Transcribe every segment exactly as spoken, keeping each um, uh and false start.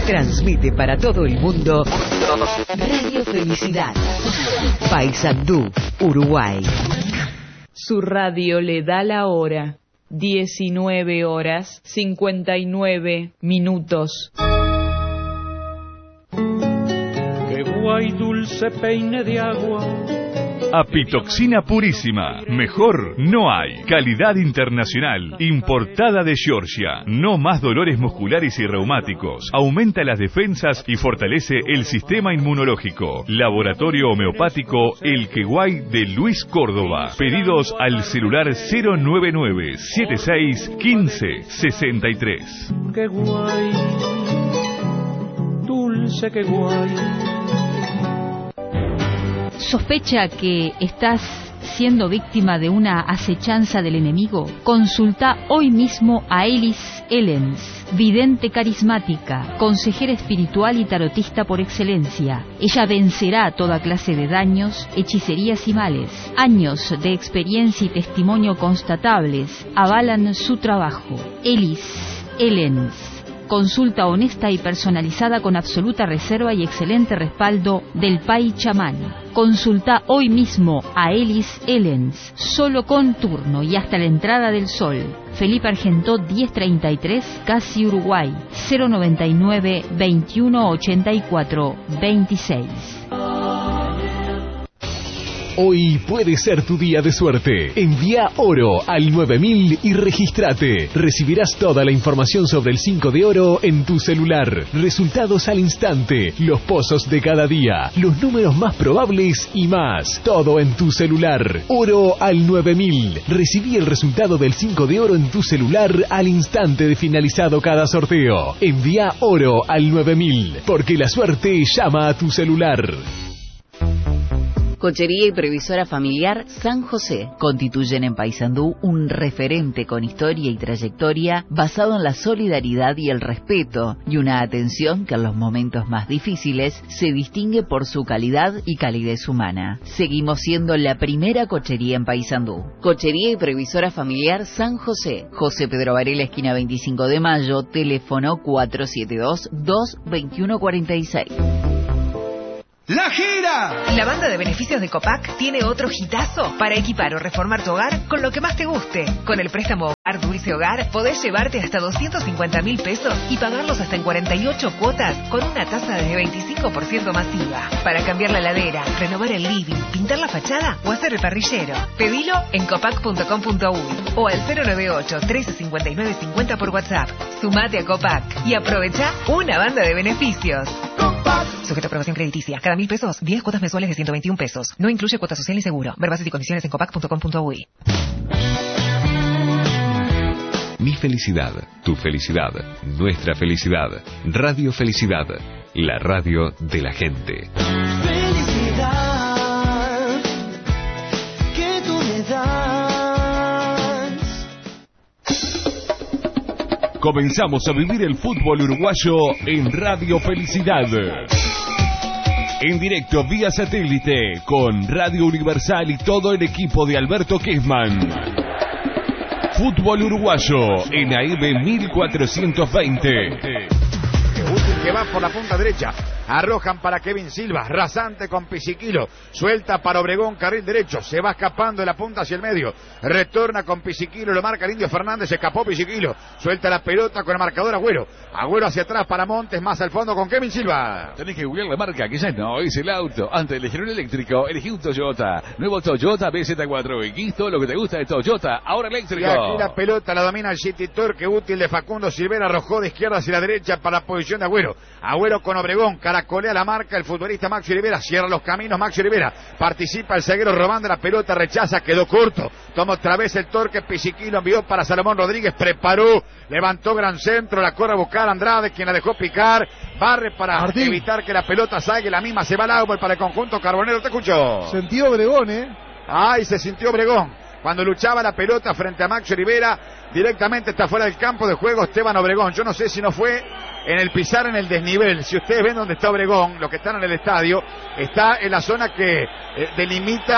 Transmite para todo el mundo Radio Felicidad, Paysandú, Uruguay. Su radio le da la hora. diecinueve horas cincuenta y nueve minutos. Qué guay dulce peine de agua. Apitoxina purísima. Mejor no hay. Calidad internacional. Importada de Georgia. No más dolores musculares y reumáticos. Aumenta las defensas y fortalece el sistema inmunológico. Laboratorio Homeopático El Queguay de Luis Córdoba. Pedidos al celular cero nueve nueve setenta y seis quince sesenta y tres. Qué guay. Dulce, qué guay. ¿Sospecha que estás siendo víctima de una acechanza del enemigo? Consulta hoy mismo a Elis Ellens, vidente carismática, consejera espiritual y tarotista por excelencia. Ella vencerá toda clase de daños, hechicerías y males. Años de experiencia y testimonio constatables avalan su trabajo. Elis Ellens. Consulta honesta y personalizada con absoluta reserva y excelente respaldo del Pai Chamán. Consulta hoy mismo a Elis Ellens, solo con turno y hasta la entrada del sol. Felipe Argentó diez treinta y tres, Casi Uruguay, cero noventa y nueve veintiuno ochenta y cuatro veintiséis. Hoy puede ser tu día de suerte. Envía oro al nueve mil y regístrate. Recibirás toda la información sobre el cinco de oro en tu celular. Resultados al instante, los pozos de cada día, los números más probables y más. Todo en tu celular. Oro al nueve mil. Recibí el resultado del cinco de oro en tu celular al instante de finalizado cada sorteo. Envía oro al nueve mil, porque la suerte llama a tu celular. Cochería y Previsora Familiar San José constituyen en Paysandú un referente con historia y trayectoria basado en la solidaridad y el respeto, y una atención que en los momentos más difíciles se distingue por su calidad y calidez humana. Seguimos siendo la primera cochería en Paysandú. Cochería y Previsora Familiar San José, José Pedro Varela, esquina veinticinco de mayo, teléfono cuatro siete dos, dos dos uno cuatro seis. ¡La gira! La banda de beneficios de Copac tiene otro hitazo para equipar o reformar tu hogar con lo que más te guste. Con el préstamo Hogar Dulce Hogar podés llevarte hasta doscientos cincuenta mil pesos y pagarlos hasta en cuarenta y ocho cuotas con una tasa de veinticinco por ciento masiva. Para cambiar la heladera, renovar el living, pintar la fachada o hacer el parrillero. Pedilo en copac punto com punto uy o al cero nueve ocho, trece cincuenta y nueve cincuenta por WhatsApp. Sumate a Copac y aprovecha una banda de beneficios. Copac. Sujeto a aprobación crediticia. Cada mil pesos, diez cuotas mensuales de ciento veintiún pesos. No incluye cuota social ni seguro. Ver bases y condiciones en copac punto com punto uy. Mi felicidad, tu felicidad, nuestra felicidad. Radio Felicidad, la radio de la gente. Felicidad que tú me das. Comenzamos a vivir el fútbol uruguayo en Radio Felicidad. En directo vía satélite con Radio Universal y todo el equipo de Alberto Kessman. Fútbol uruguayo en A M mil cuatrocientos veinte. Útil que va por la punta derecha. Arrojan para Kevin Silva. Rasante con Pisiquilo. Suelta para Obregón, carril derecho. Se va escapando de la punta hacia el medio. Retorna con Pisiquilo. Lo marca el Indio Fernández. Se escapó Pisiquilo. Suelta la pelota con el marcador Agüero. Agüero hacia atrás para Montes. Más al fondo con Kevin Silva. Tenés que googlear la marca, que ya no es el auto. Antes de elegir un eléctrico, elegí un Toyota. Nuevo Toyota B Z cuatro X. Todo lo que te gusta de Toyota. Ahora eléctrico. Y aquí la pelota la domina el City Torque. Útil de Facundo Silvera. Arrojó de izquierda hacia la derecha para la posición de Agüero. Agüero con Obregón. Caracolea la marca el futbolista Maxi Olivera. Cierra los caminos Maxi Olivera. Participa el zaguero robando la pelota. Rechaza. Quedó corto. Toma otra vez el Torque. Pisiquilo envió para Salomón Rodríguez. Preparó. Levantó gran centro. La corre a buscar Andrade, quien la dejó picar. Barre para Martín. Evitar que la pelota salga. La misma se va al agua para el conjunto carbonero. Te escucho. Sentió Obregón, ¿eh? Ay, se sintió Obregón. Cuando luchaba la pelota frente a Maxi Olivera, directamente está fuera del campo de juego Esteban Obregón. Yo no sé si no fue en el pisar en el desnivel. Si ustedes ven dónde está Obregón, los que están en el estadio, está en la zona que eh, delimita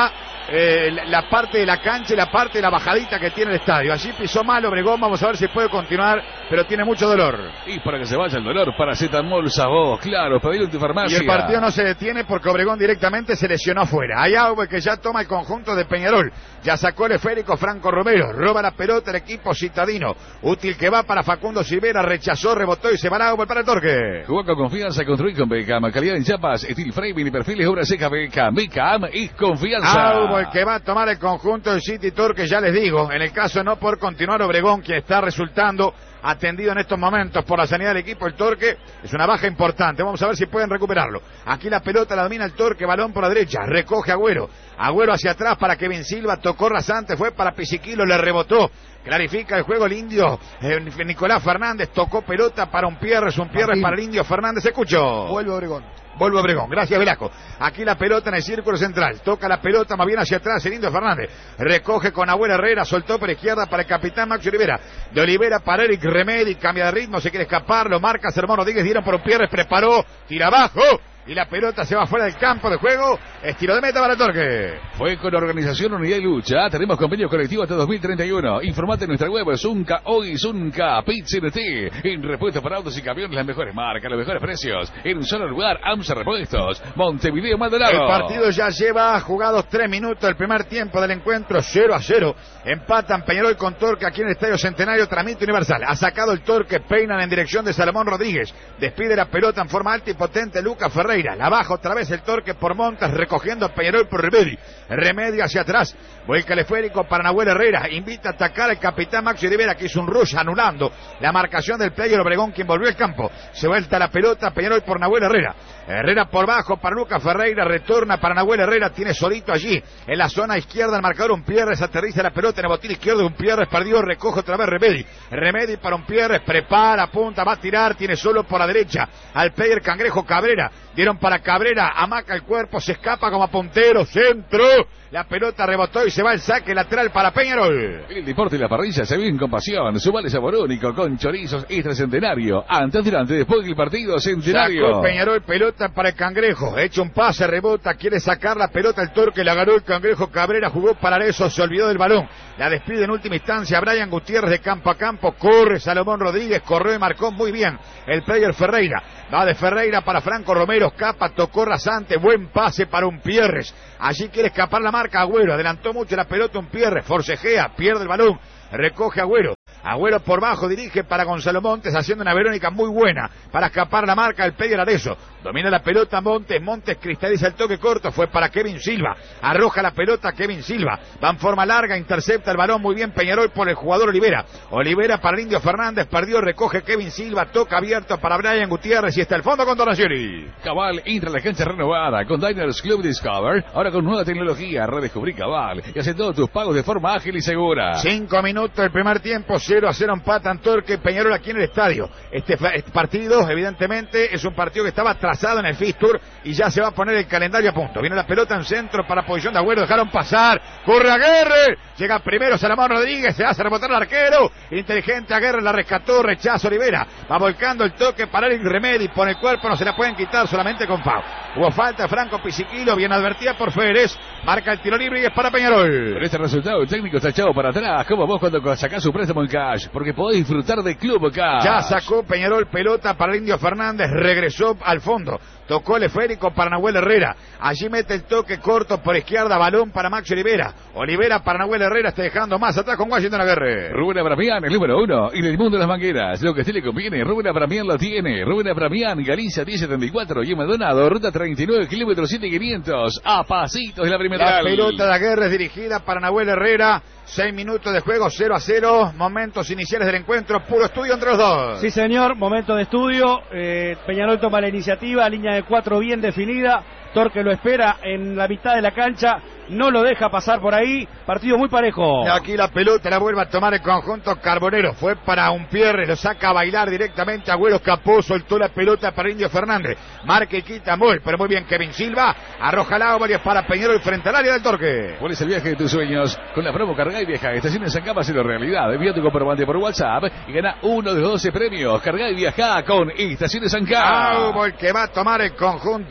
eh, la, la parte de la cancha y la parte de la bajadita que tiene el estadio. Allí pisó mal Obregón, vamos a ver si puede continuar, pero tiene mucho dolor. Y para que se vaya el dolor, paracetamol, Sabó, claro, pedir en tu farmacia. Y el partido no se detiene porque Obregón directamente se lesionó afuera. Hay agua que ya toma el conjunto de Peñarol. Ya sacó el esférico Franco Romero. Roba la pelota el equipo citadino. Útil que va para Facundo Silvera. Rechazó, rebotó y se va agua para el Torque. Jugó con confianza, construir con Beckham. Calidad en chapas, steel framing y perfiles, obra seca Beckham. Beckham y confianza. Agua el que va a tomar el conjunto del City Torque, ya les digo. En el caso de no poder continuar Obregón, quien está resultando atendido en estos momentos por la sanidad del equipo, el Torque, es una baja importante. Vamos a ver si pueden recuperarlo. Aquí la pelota la domina el Torque, balón por la derecha, recoge Agüero. Agüero hacia atrás para Kevin Silva, tocó rasante, fue para Pisiquilo, le rebotó. Clarifica el juego el indio eh, Nicolás Fernández, tocó pelota para un Pierres, un Pierres para el indio Fernández. Escuchó. Vuelve Obregón. Vuelve Obregón, gracias Velasco. Aquí la pelota en el círculo central. Toca la pelota más bien hacia atrás el indio Fernández. Recoge con Abuela Herrera, soltó por izquierda para el capitán Maxi Olivera. De Olivera para Eric Remedi, cambia de ritmo, se quiere escapar, lo marca Sermón Rodríguez, dieron por un Pierres, preparó, tira abajo. Y la pelota se va fuera del campo de juego. Estilo de meta para el Torque. Fue con Organización Unidad y Lucha. Tenemos convenio colectivo hasta dos mil treinta y uno. Informate en nuestra web. Zunca, hoy Zunca, Pizza N T. En repuestos para autos y camiones, las mejores marcas, los mejores precios. En un solo lugar, AMSA Repuestos. Montevideo, Maldonado. El partido ya lleva jugados tres minutos. El primer tiempo del encuentro, cero a cero. Empatan Peñarol con Torque aquí en el Estadio Centenario. Tramito Universal. Ha sacado el Torque. Peinan en dirección de Salomón Rodríguez. Despide la pelota en forma alta y potente Lucas Ferreira. La baja otra vez el Torque por Montes, recogiendo a Peñarol por Remedi. Remedi hacia atrás, vuelca el esférico para Nahuel Herrera, invita a atacar al capitán Maxi Olivera, que hizo un rush anulando la marcación del player Obregón, quien volvió al campo. Se vuelta la pelota, Peñarol por Nahuel Herrera. Herrera por bajo para Lucas Ferreira, retorna para Nahuel Herrera, tiene solito allí en la zona izquierda el marcador un Pierres, aterriza la pelota en el botín izquierdo, un Pierres perdió, recoge otra vez Remedi. Remedi para un Pierres, prepara, apunta, va a tirar, tiene solo por la derecha al player Cangrejo Cabrera. Dieron para Cabrera, amaca el cuerpo, se escapa como puntero, centro. La pelota rebotó y se va el saque lateral para Peñarol. El deporte y la parrilla se viven con pasión. Subale sabor único con chorizos extra centenario. Antes, durante, después del partido centenario. Sacó Peñarol, pelota para el Cangrejo. Hecho un pase, rebota, quiere sacar la pelota el Torque, la ganó el Cangrejo Cabrera, jugó para eso, se olvidó del balón. La despide en última instancia Brian Gutiérrez de campo a campo. Corre Salomón Rodríguez, corrió y marcó muy bien el player Ferreira. Va de Ferreira para Franco Romero, escapa, tocó rasante, buen pase para un Pierres. Allí quiere escapar la marca Agüero, adelantó mucho la pelota un Pierres, forcejea, pierde el balón, recoge Agüero. Agüero por bajo, dirige para Gonzalo Montes, haciendo una Verónica muy buena para escapar la marca del player Arezo. Domina la pelota Montes, Montes cristaliza el toque corto, fue para Kevin Silva. Arroja la pelota Kevin Silva. Va en forma larga, intercepta el balón muy bien Peñarol por el jugador Olivera. Olivera para el indio Fernández, perdió, recoge Kevin Silva, toca abierto para Brian Gutiérrez y está el fondo con Donacioni. Cabal entra a la cancha renovada con Diners Club Discover. Ahora con nueva tecnología, redescubrí Cabal y hace todos tus pagos de forma ágil y segura. Cinco minutos del primer tiempo, cero a cero empatan Torque y Peñarol aquí en el estadio. Este, este partido, evidentemente, es un partido que estaba trazado en el Fistur y ya se va a poner el calendario a punto. Viene la pelota en centro para posición de Agüero, dejaron pasar, corre Aguerre, llega primero Salomón Rodríguez, se hace rebotar al arquero, inteligente Aguerre, la rescató, rechazo Olivera, va volcando el toque para Eric Remedi, por el cuerpo no se la pueden quitar, solamente con Fau. Hubo falta Franco Pisiquilo, bien advertida por Férez, marca el tiro libre y es para Peñarol. Con este resultado el técnico está echado para atrás, como vos cuando sacás su préstamo en cash, porque podés disfrutar de Club Cash. Ya sacó Peñarol pelota para el indio Fernández, regresó al fondo. Tocó el esférico para Nahuel Herrera. Allí mete el toque corto por izquierda, balón para Maxi Olivera. Olivera para Nahuel Herrera, está dejando más atrás con Washington Aguerre. Rubén Abramián, el número uno, y el mundo de las mangueras. Lo que a usted le conviene, Rubén Abramián lo tiene. Rubén Abramián, Galicia diez setenta y cuatro y en Maldonado, ruta treinta y nueve, kilómetros siete mil quinientos. A pasitos de la primera. La pelota de Aguerre es dirigida para Nahuel Herrera. Seis minutos de juego, cero a cero. Momentos iniciales del encuentro, puro estudio entre los dos. Sí, señor, momento de estudio. Eh, Peñarol toma la iniciativa, línea de cuatro bien definida. Torque lo espera en la mitad de la cancha, no lo deja pasar por ahí, partido muy parejo. Y aquí la pelota la vuelve a tomar el conjunto carbonero, fue para un Pierre, lo saca a bailar directamente, Agüero escapó, soltó la pelota para Indio Fernández, marca y quita Mol, pero muy bien Kevin Silva, arroja la varias para Peñarol frente al área del Torque. ¿Cuál es el viaje de tus sueños? Con la promo Carga y Viaja, Estaciones San Capa, hacerlo realidad, envía tu comprobante por WhatsApp y gana uno de doce premios. Carga y Viaja con Estaciones San Capa. Ah, el que va a tomar el conjunto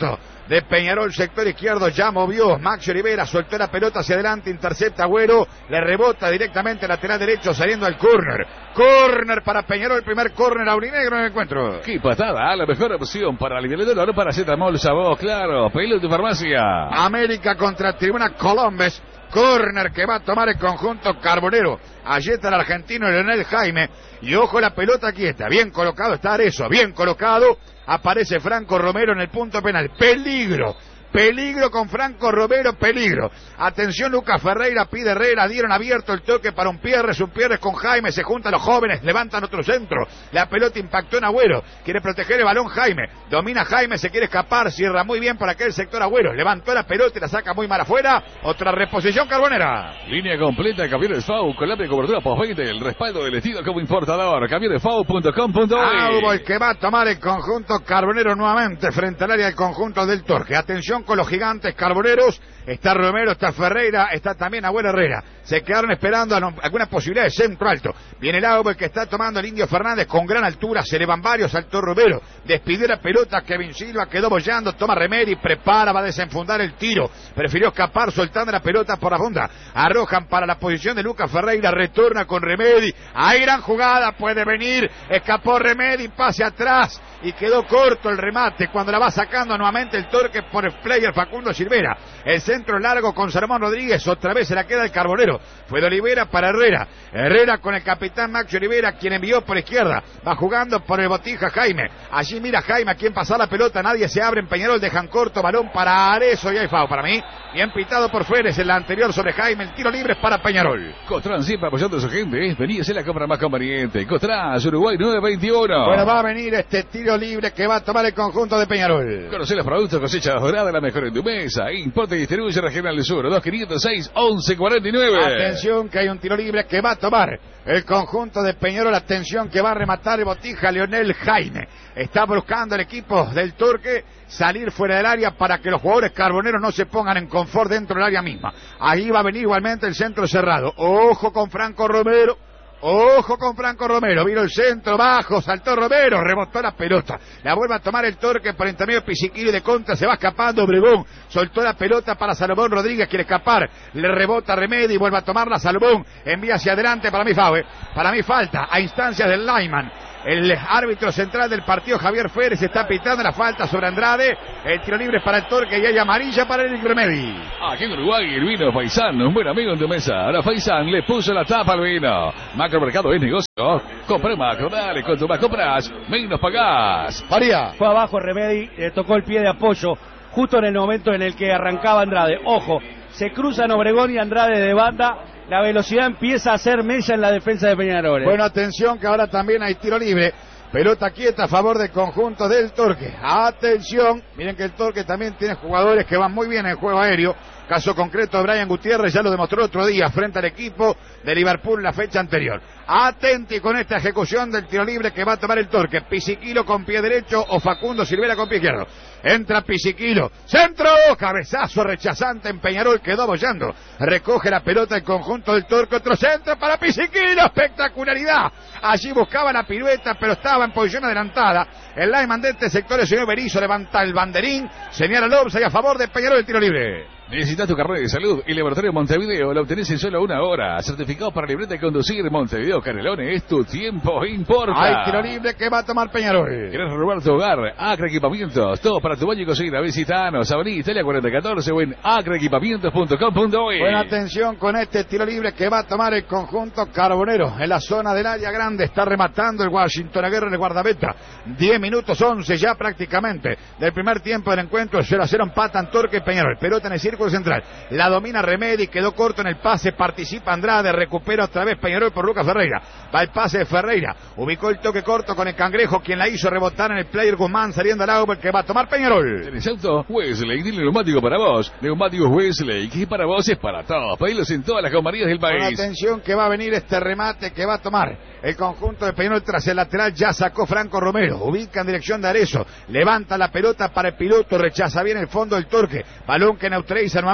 de Peñarol, sector izquierdo, ya movió Maxi Olivera, soltó la pelota hacia adelante, intercepta Agüero, le rebota directamente lateral derecho saliendo al córner. Córner para Peñarol, primer córner aurinegro en el encuentro. Qué patada, la mejor opción para aliviar el dolor, paracetamol, sabor, claro, pelo de farmacia. América contra Tribuna Colombes. Córner que va a tomar el conjunto carbonero. Allí está el argentino Leonel Jaime. Y ojo, la pelota quieta. Bien colocado está Arezzo. Bien colocado. Aparece Franco Romero en el punto penal. Peligro. Peligro con Franco Romero, peligro. Atención, Lucas Ferreira pide Herrera, dieron abierto el toque para un Pierres, un Pierres con Jaime, se juntan los jóvenes, levantan otro centro. La pelota impactó en Agüero, quiere proteger el balón Jaime, domina Jaime, se quiere escapar, cierra muy bien por aquel sector Agüero, levantó la pelota y la saca muy mal afuera. Otra reposición carbonera. Línea completa, Camiones F A U, con la cobertura post veinte, el respaldo del estilo como importador, camiones f a u punto com punto uy. El que va a tomar el conjunto carbonero nuevamente frente al área del conjunto del Torque. Atención con los gigantes carboneros, está Romero, está Ferreira, está también Agüero Herrera. Se quedaron esperando alguna posibilidad de centro alto. Viene el Auber que está tomando el Indio Fernández con gran altura, se le van varios, saltó Romero, despidió la pelota, Kevin Silva quedó bollando, toma Remedi, prepara, va a desenfundar el tiro, prefirió escapar soltando la pelota por la funda, arrojan para la posición de Lucas Ferreira, retorna con Remedi, hay gran jugada, puede venir, escapó Remedi, pase atrás y quedó corto el remate cuando la va sacando nuevamente el Torque por el player Facundo Silvera. El centro largo con Salomón Rodríguez, otra vez se la queda el carbonero. Fue de Olivera para Herrera. Herrera con el capitán Maxi Olivera, quien envió por izquierda. Va jugando por el Botija Jaime. Allí mira Jaime a quien pasar la pelota. Nadie se abre en Peñarol. Dejan corto. Balón para Arezzo y hay foul para mí. Bien pitado por Férez en la anterior sobre Jaime. El tiro libre es para Peñarol. Cotran siempre apoyando a su gente. Vení a hacer la compra más conveniente. Cotran, Uruguay nueve veintiuno. Bueno, va a venir este tiro libre que va a tomar el conjunto de Peñarol. Conocer los productos cosecha dorada, la mejor en tu mesa. Importa y distribuye Regional del Sur. dos quinientos seis, once cuarenta y nueve. Atención que hay un tiro libre que va a tomar el conjunto de Peñarol. Atención que va a rematar el Botija Leonel Jaime. Está buscando el equipo del Torque salir fuera del área para que los jugadores carboneros no se pongan en confort dentro del área misma. Ahí va a venir igualmente el centro cerrado. Ojo con Franco Romero. Ojo con Franco Romero, vino el centro bajo, saltó Romero, rebotó la pelota, la vuelve a tomar el Torque por intermedio de Pisiquillo y de contra, se va escapando Obregón, soltó la pelota para Salomón Rodríguez, quiere escapar, le rebota Remedi y vuelve a tomarla Salomón, envía hacia adelante, para mí foul, para mí falta, a instancias del lineman. El árbitro central del partido, Javier Férez, está pitando la falta sobre Andrade. El tiro libre es para el Torque y hay amarilla para el Remedi. Aquí en Uruguay, el vino Faisán, un buen amigo en tu mesa. Ahora Faisán le puso la tapa al vino. Macromercado es negocio. Compra Macro, dale, con tu más compras, menos pagás. María. Fue abajo Remedi, le tocó el pie de apoyo justo en el momento en el que arrancaba Andrade. Ojo, se cruzan Obregón y Andrade de banda. La velocidad empieza a hacer mella en la defensa de Peñarol. Bueno, atención que ahora también hay tiro libre. Pelota quieta a favor del conjunto del Torque. Atención, miren que el Torque también tiene jugadores que van muy bien en el juego aéreo. Caso concreto de Brian Gutiérrez, ya lo demostró el otro día frente al equipo de Liverpool la fecha anterior. Atenti con esta ejecución del tiro libre que va a tomar el Torque. Pisiquilo con pie derecho o Facundo Silvera con pie izquierdo. Entra Pisiquilo, centro, cabezazo rechazante en Peñarol, quedó bollando. Recoge la pelota el conjunto del Torque, otro centro para Pisiquilo, espectacularidad. Allí buscaba la pirueta, pero estaba en posición adelantada. El lineman de este sector, el señor Berizzo, levanta el banderín, señala el offside a favor de Peñarol, el tiro libre. Necesitas tu carnet de salud y Laboratorio Montevideo lo obtenés en solo una hora. Certificado para libreta de conducir. Montevideo Canelones, tu tiempo importa. Hay tiro libre que va a tomar Peñarol. ¿Querés renovar tu hogar? Acre Equipamientos, todo para tu baño y cocina. Visitanos, Avenida Italia cuarenta catorce o en acre equipamientos punto com punto e. Buena atención con este tiro libre que va a tomar el conjunto carbonero. En la zona del área grande está rematando el Washington Aguirre en el guardameta. diez minutos once ya prácticamente del primer tiempo del encuentro. cero a cero empatan Torque y Peñarol. Pelota en el círculo central. La domina Remedi, quedó corto en el pase, participa Andrade, recupera otra vez Peñarol por Lucas Ferreira. Va el pase de Ferreira, ubicó el toque corto con el Cangrejo, quien la hizo rebotar en el player Guzmán, saliendo al agua, que va a tomar Peñarol. ¿Tenés auto? Wesley, dile neumático para vos. Neumáticos Wesley, que para vos es para todos. Pedilos en todas las comarías del país. Con atención que va a venir este remate que va a tomar el conjunto de Peñarol tras el lateral, ya sacó Franco Romero, ubica en dirección de Arezzo, levanta la pelota para el piloto, rechaza bien el fondo del Torque, balón que neutraliza nuevamente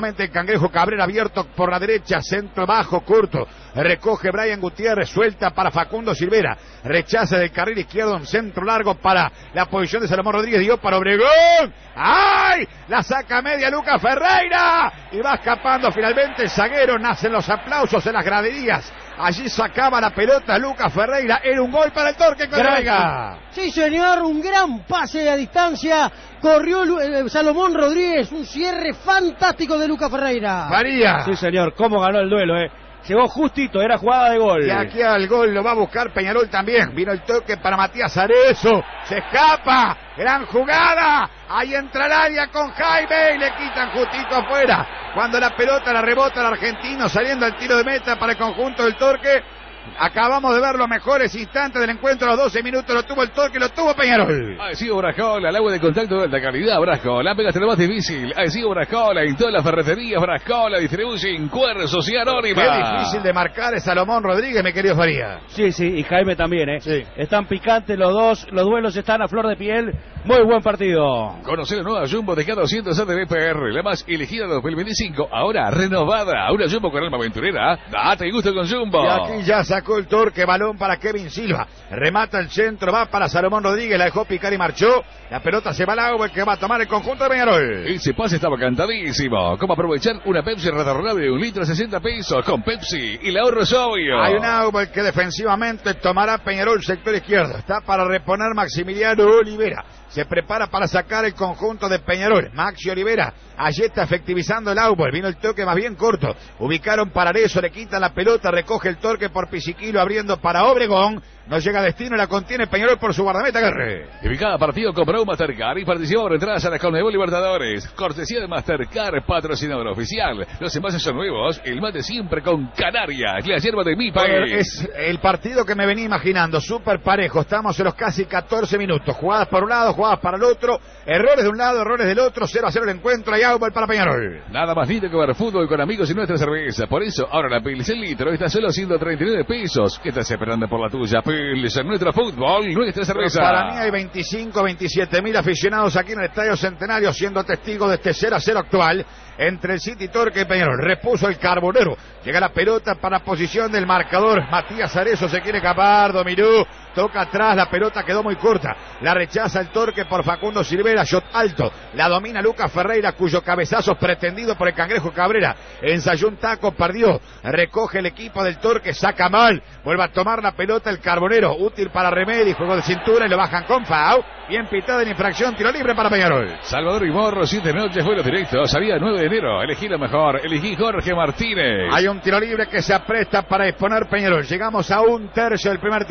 nuevamente el Cangrejo Cabrera abierto por la derecha, centro bajo, curto. Recoge Brian Gutiérrez, suelta para Facundo Silvera. Rechaza del carril izquierdo, un centro largo para la posición de Salomón Rodríguez. Dio para Obregón. ¡Ay! La saca media Lucas Ferreira. Y va escapando finalmente el zaguero. Nacen los aplausos en las graderías. Allí sacaba la pelota Lucas Ferreira. Era un gol para el Torque Contreras. Sí, señor, un gran pase a distancia. Corrió eh, Salomón Rodríguez. Un cierre fantástico de Lucas Ferreira. María. Sí, señor, cómo ganó el duelo, eh. Llegó justito, era jugada de gol. Y aquí al gol lo va a buscar Peñarol también. Vino el toque para Matías Arezo. Se escapa. Gran jugada. Ahí entra el área con Jaime y le quitan justito afuera. Cuando la pelota la rebota el argentino saliendo al tiro de meta para el conjunto del Torque. Acabamos de ver los mejores instantes del encuentro. A los doce minutos lo tuvo el Torque, lo tuvo Peñarol. Ha sido Brascola, el agua de contacto de alta calidad, Brascola. Pegaste lo más difícil. Ha sido Brascola en todas las ferreterías. Brascola distribuye en Cuerzos y Anónima. Qué difícil de marcar es Salomón Rodríguez, mi querido Faría. Sí, sí, y Jaime también, ¿eh? Sí. Están picantes los dos, los duelos están a flor de piel. Muy buen partido. Conocer la nueva Jumbo de K doscientos de B P R, la más elegida de dos mil veinticinco. Ahora renovada. Una Jumbo con alma aventurera. Date gusto con Jumbo. Y aquí ya sacó el Torque, balón para Kevin Silva. Remata el centro, va para Salomón Rodríguez, la dejó picar y marchó. La pelota se va al agua, el que va a tomar el conjunto de Peñarol. Ese pase estaba cantadísimo. ¿Cómo aprovechar una Pepsi retornable de un litro a sesenta pesos con Pepsi? Y el ahorro es obvio. Hay un agua que defensivamente tomará Peñarol sector izquierdo. Está para reponer Maximiliano Olivera. Se prepara para sacar el conjunto de Peñarol. Maxi Olivera, allí está efectivizando el árbol. Vino el toque más bien corto. Ubicaron para eso, le quitan la pelota, recoge el Torque por Pisiquilo, abriendo para Obregón. No llega a destino, la contiene Peñarol por su guardameta Guerre. Y cada partido compró un Mastercard y participó por entradas a la Conmebol Libertadores. Cortesía de Mastercard, patrocinador oficial. Los envases son nuevos, el mate siempre con Canarias, la hierba de mi país. Es el partido que me venía imaginando, súper parejo. Estamos en los casi catorce minutos. Jugadas por un lado, jugadas para el otro. Errores de un lado, errores del otro. cero a cero el encuentro. Hay árbol para Peñarol. Nada más lindo que ver fútbol con amigos y nuestra cerveza. Por eso, ahora la Pilsen litro está solo ciento treinta y nueve pesos. ¿Qué estás esperando por la tuya? Pilsen, nuestro fútbol, nuestra cerveza. Pero para mí hay veinticinco, veintisiete mil aficionados aquí en el Estadio Centenario siendo testigos de este cero a cero actual entre el City Torque y Peñarol. Repuso el Carbonero. Llega la pelota para posición del marcador. Matías Arezo se quiere escapar. Dominó. Toca atrás. La pelota quedó muy corta. La rechaza el Torque por Facundo Silvera. Shot alto. La domina Lucas Ferreira, cuyo cabezazo es pretendido por el Cangrejo Cabrera. Ensayó un taco, perdió. Recoge el equipo del Torque. Saca mal. Vuelve a tomar la pelota el Carbonero. Útil para Remedi. Juego de cintura y lo bajan con foul. Bien pitada en infracción. Tiro libre para Peñarol. Salvador y Morro, siete noches, vuelo directo. Salida nueve de enero. Elegí lo mejor. Elegí Jorge Martínez. Hay un tiro libre que se apresta para exponer Peñarol. Llegamos a un tercio del primer tiempo.